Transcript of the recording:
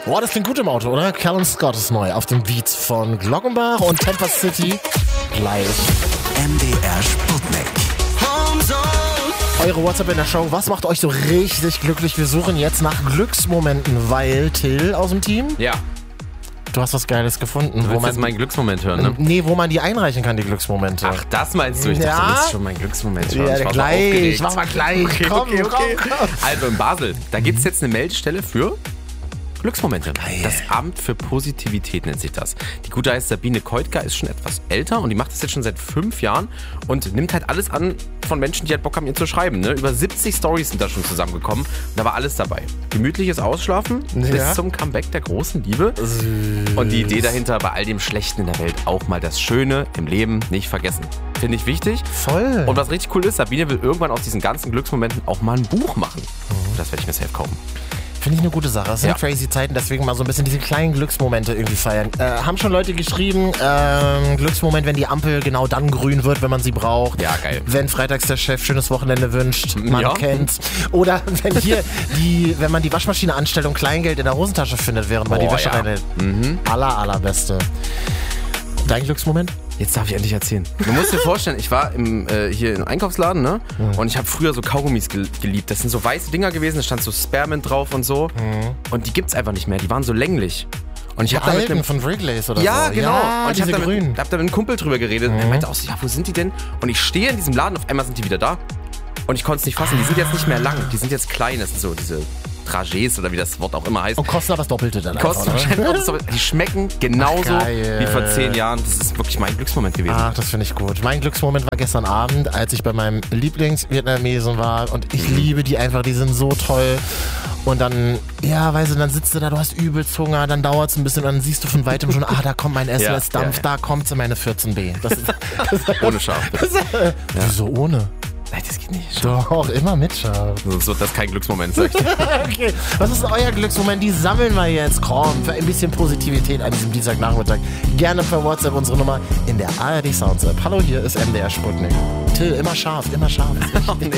Boah, das klingt gut im Auto, oder? Callum Scott ist neu auf dem Beat von Glockenbach und Tampa City gleich. MDR Sputnik. Eure WhatsApp in der Show, was macht euch so richtig glücklich? Wir suchen jetzt nach Glücksmomenten, weil Till aus dem Team, Ja, du hast was Geiles gefunden. du willst jetzt meinen Glücksmoment hören, ne? Nee, wo man die einreichen kann, die Glücksmomente. Ach, das meinst du? Ich dachte, Ja? du willst schon meinen Glücksmoment hören. Ja, Ich war so gleich, aufgeregt. mach mal gleich. Komm. Also in Basel, da gibt es jetzt eine Meldestelle für Glücksmomente. Geil. Das Amt für Positivität nennt sich das. Die gute heißt Sabine Keutka, ist schon etwas älter und die macht das jetzt schon seit 5 Jahren und nimmt halt alles an von Menschen, die halt Bock haben, ihr zu schreiben. Ne? Über 70 Storys sind da schon zusammengekommen. Da war alles dabei. Gemütliches Ausschlafen bis zum Comeback der großen Liebe. Und die Idee dahinter, bei all dem Schlechten in der Welt auch mal das Schöne im Leben nicht vergessen. Finde ich wichtig. Voll. Und was richtig cool ist, Sabine will irgendwann aus diesen ganzen Glücksmomenten auch mal ein Buch machen. Das werde ich mir safe kaufen. Finde ich eine gute Sache. Es sind Ja. crazy Zeiten, deswegen mal so ein bisschen diese kleinen Glücksmomente irgendwie feiern. Haben schon Leute geschrieben, Glücksmoment, wenn die Ampel genau dann grün wird, wenn man sie braucht. Ja, geil. Wenn freitags der Chef schönes Wochenende wünscht, man Ja. kennt's. Oder wenn hier wenn man die Waschmaschine anstellt und Kleingeld in der Hosentasche findet, während man die Boah, Wäsche ja. reinhält. Allerbeste. Dein Glücksmoment? Jetzt darf ich endlich erzählen. Du musst dir vorstellen, ich war hier im Einkaufsladen, ne? Und ich habe früher so Kaugummis geliebt. Das sind so weiße Dinger gewesen, da stand so Spearmint drauf und so. Und die gibt's einfach nicht mehr, die waren so länglich. Und ich Die habe da mit alten einem von Wrigley's oder Ja, so. genau. Ja, und ich diese habe grünen. hab da mit einem Kumpel drüber geredet. Und er meinte auch so, ja, wo sind die denn? Und ich stehe in diesem Laden, auf einmal sind die wieder da. Und ich konnte es nicht fassen. Die sind jetzt nicht mehr lang, die sind jetzt klein. Das sind so diese Dragés oder wie das Wort auch immer heißt. Und kosten aber das Doppelte dann Kosten einfach, wahrscheinlich auch das Doppelte. Die schmecken genauso Ach, geil. wie vor 10 Jahren. Das ist wirklich mein Glücksmoment gewesen. Ach, das finde ich gut. Mein Glücksmoment war gestern Abend, als ich bei meinem Lieblingsvietnamesen war und ich liebe die einfach, die sind so toll. Und dann, ja, weißt du, dann sitzt du da, du hast übelst Hunger, dann dauert es ein bisschen und dann siehst du von weitem schon, da kommt mein Essen, Ja, es dampft, ja. da kommt sie, meine 14b. Das ist, Ohne Schaf. Wieso ohne? Nein, das geht nicht. Doch, immer mit Schaf. Sonst wird das kein Glücksmoment, sag ich dir. Okay, was ist euer Glücksmoment? Die sammeln wir jetzt. Komm, für ein bisschen Positivität an diesem Dienstagnachmittag. Gerne per WhatsApp unsere Nummer in der ARD Sounds App. Hallo, hier ist MDR Sputnik. Till, immer scharf, immer scharf. Oh, nee.